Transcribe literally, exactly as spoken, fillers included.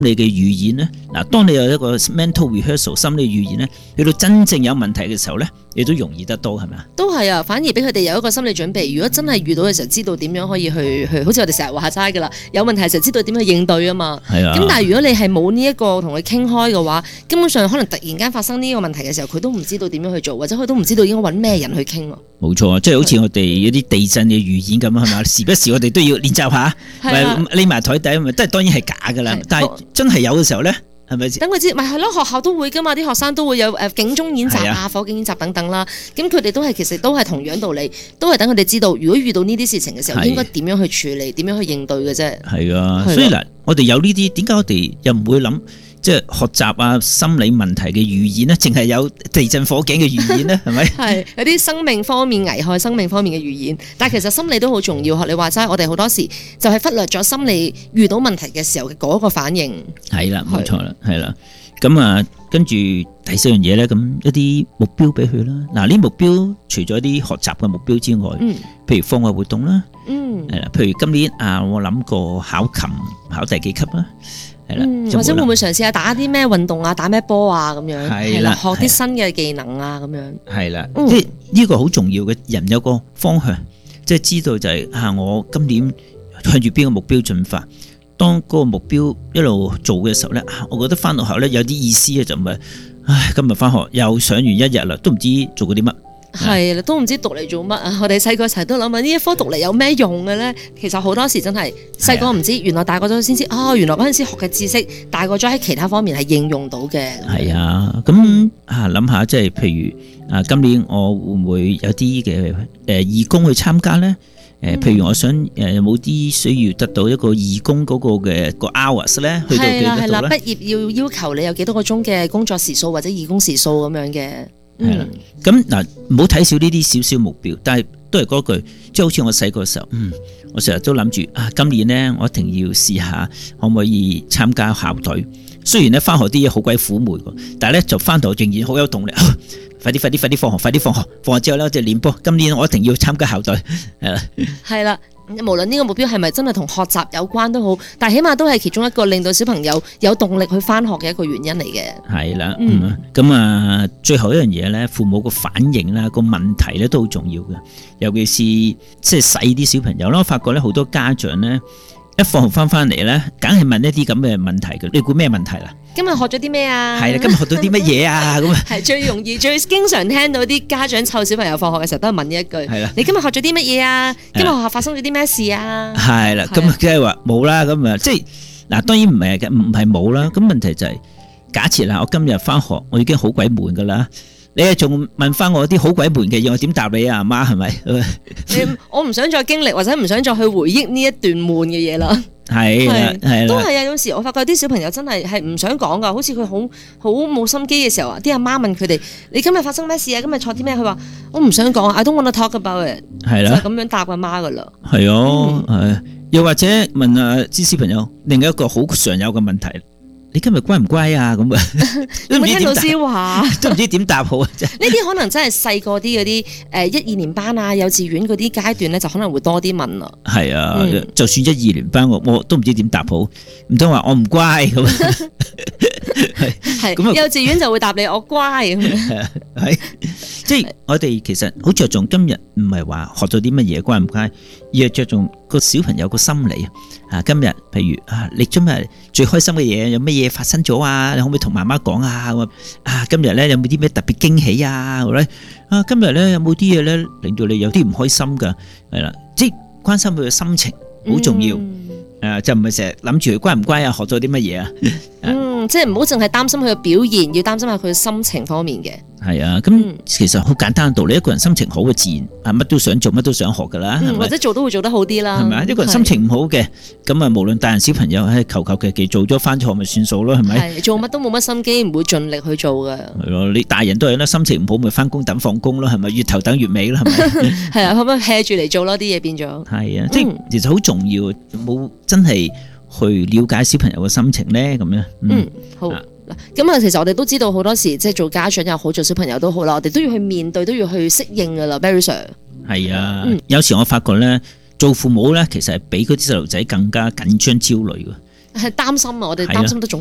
你嘅預演咧，嗱，當你有一個 mental rehearsal 心理預演咧，去到真正有問題嘅時候咧，你都容易得多，係咪啊？ 都係啊，反而俾佢哋有一個心理準備。如果真係遇到嘅時候，知道點樣可以去去，好似我哋成日話齋噶啦，有問題嘅時候知道點去應對啊嘛。 係啊。 咁但係如果你係冇呢一個同佢傾開嘅話，根本上可能突然間發生呢個問題嘅時候，佢都唔知道點樣去做，或者佢都唔知道應該揾咩人去傾。 冇錯啊，即係好似我哋一啲地震嘅預演咁啊，係嘛？時不時我哋都要練習下，匿埋台底，咪都係當然係假噶啦。但係真係有嘅時候咧，係咪先？ 等佢知，咪係咯，學校都會噶嘛，啲學生都會有誒警鐘演習啊、火警演習等等啦。咁佢哋都係其實都係同樣道理，都係等佢哋知道，如果遇到呢啲事情嘅時候，應該點樣去處理，點樣去應對嘅啫。係啊，所以嗱，我哋有呢啲，點解我哋又唔會諗？即係學習啊，心理問題嘅預演咧，淨係有地震火警嘅預演咧，係咪？係有啲生命方面危害生命方面嘅預演，但係其實心理都好重要。學你話齋，我哋好多時就係忽略咗心理遇到問題嘅時候嘅嗰個反應。 係啦，冇錯啦，係啦。咁啊，跟住第四樣嘢咧，咁一啲目標俾佢啦。嗱，呢目標除咗啲學習嘅目標之外，嗯，譬如課外活動啦，嗯，係啦，譬如今年啊，我諗過考琴，考第幾級啦？ 嗯、或者會唔會嘗試下打啲咩運動啊，打咩波啊咁樣，係啦，學啲新嘅技能啊咁樣。係啦， 嗯、即係呢個好重要嘅，人有個方向，即係知道就係、是、啊，我今年向住邊個目標進發。當嗰個目標一路做嘅時候咧，我覺得翻到學校咧有啲意思嘅，就唔係，唉，今日翻學又上完一日啦，都唔知做過啲乜。 係啦，都唔知讀嚟做乜啊！我哋細個成日都諗啊，呢一科讀嚟有咩用嘅咧？其實好多時真係細個唔知，原來大個咗先知。哦，原來嗰陣時學嘅知識，大個咗喺其他方面係應用到嘅。係啊，咁啊諗下，即係譬如啊，今年我會唔會有啲嘅誒義工去參加咧？誒，譬如我想誒有冇啲需要得到一個義工嗰個嘅個 hours 咧？去到幾多度咧？係啦， 畢業要要求你有幾多個鐘嘅工作時數或者義工時數咁樣嘅。 係啦，咁嗱，唔好睇少呢啲少少目標，但係都係嗰句，即係好似我細個嘅時候，嗯，我成日都諗住啊，今年咧我一定要試下可唔可以參加校隊。雖然咧翻學啲嘢好鬼苦悶，但係咧就翻到仍然好有動力。啊、快啲快啲快啲放學，快啲放學，放學之後咧就練波。今年我一定要參加校隊，係啦，係啦。 無論呢個目標係咪真係同學習有關都好，但係起碼都係其中一個令到小朋友有動力去翻學嘅一個原因嚟嘅。 係啦，嗯，咁啊，最後一樣嘢咧，父母個反應啦，個問題咧都好重要嘅，尤其是即係細啲小朋友啦，我發覺咧好多家長咧一放學翻翻嚟咧，梗係問一啲咁嘅問題嘅，你估咩問題啦？ 今日學咗啲咩啊？ 係啦，今日學到啲乜嘢啊？咁啊， 係最容易、最經常聽到啲家長湊小朋友放學嘅時候，都係問呢一句。係啦，你今日學咗啲乜嘢啊？今日學校發生咗啲咩事啊？係啦， 咁啊，即係話冇啦，咁啊，即係嗱，當然唔係嘅，唔係冇啦。咁問題就係、是，假設啦，我今日翻學，我已經好鬼悶噶啦，你仲問翻我啲好鬼悶嘅嘢，我點答你啊？阿媽係咪？ 你我唔想再經歷，或者唔想再去回憶呢一段悶嘅嘢啦。 係啦，係啦， 都係啊！有時我發覺啲小朋友真係係唔想講噶，好似佢好好冇心機嘅時候啊，啲阿媽問佢哋：你今日發生咩事啊？今日錯啲咩？佢話：我唔想講 ，I don't want to talk about it。係啦，就咁樣答阿媽噶啦。係啊，係。又或者問啊啲小朋友另一個好常有嘅問題。你今日乖唔乖啊？咁啊， 有冇聽老師話？ 都唔知點答好啊！真係呢啲可能真係細個啲嗰啲誒一二年班啊、幼稚園嗰啲階段咧，就可能會多啲問啦。 係啊，嗯、就算一二年班，我我都唔知點答好，唔通話我唔乖咁？ 係係咁幼稚園就會答你我乖咁。 係即係我哋其實好着重今日，唔係話學咗啲乜嘢乖唔乖，而係着重個小朋友個心理啊。今日譬如啊，你今日最開心嘅嘢有乜嘢發生咗啊？你可唔可以同媽媽講啊？啊，今日咧有冇啲咩特別驚喜啊？或者啊，今日咧有冇啲嘢咧令到你有啲唔開心噶？係啦，即係關心佢嘅心情好重要。嗯誒、呃，就唔係成日諗住佢乖唔乖啊，學咗啲乜嘢啊？ 嗯，即係唔好淨係擔心佢嘅表現，要擔心下佢嘅心情方面嘅。 係啊，咁、嗯、其實好簡單嘅道理，一個人心情好嘅，自然啊乜都想做，乜都想學噶啦、嗯， 或者做都會做得好啲啦。 係咪啊？一個人心情唔好嘅，咁啊，無論大人小朋友，唉，求求其其做咗翻學咪算數咯，係咪？ 係做乜都冇乜心機，唔會盡力去做噶。 係咯，你大人都係啦，心情唔好咪翻工等放工咯，係咪？月頭等月尾咯，係咪？係啊，可唔可以 hea 住嚟做咯？啲嘢變咗。 係啊，即係、嗯、其實好重要，冇真係。去了解小朋友嘅心情咧，咁樣。嗯， 嗯好。咁啊，其實我哋都知道好多時，即係做家長又好，做小朋友都好啦，我哋都要去面對，都要去適應噶啦 Barry Sir。 係啊、嗯，有時我發覺咧，做父母咧，其實係比嗰啲細路仔更加緊張焦慮嘅。 係擔心啊，我哋擔心得仲